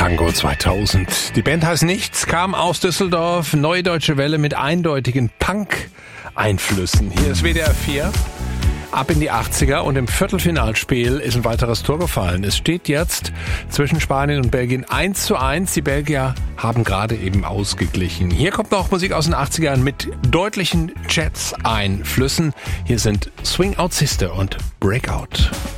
Tango 2000. Die Band heißt Nichts, kam aus Düsseldorf, Neue Deutsche Welle mit eindeutigen Punk-Einflüssen. Hier ist WDR 4, ab in die 80er und im Viertelfinalspiel ist ein weiteres Tor gefallen. Es steht jetzt zwischen Spanien und Belgien 1:1. Die Belgier haben gerade eben ausgeglichen. Hier kommt noch Musik aus den 80ern mit deutlichen Jazz-Einflüssen. Hier sind Swing Out Sister und Breakout.